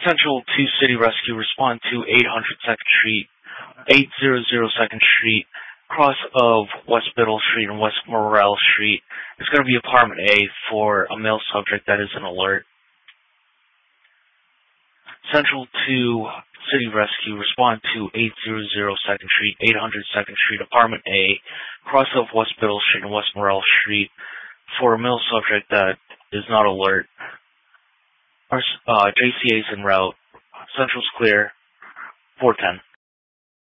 Central to City Rescue, respond to 800 2nd Street, 800 2nd Street, cross of West Biddle Street and West Morrell Street. It's going to be apartment A for a male subject that is an alert. Central to City Rescue, respond to 800 2nd Street, 800 2nd Street, apartment A, cross of West Biddle Street and West Morrell Street for a male subject that is not alert. Our JCA is en route. Central's clear. 410.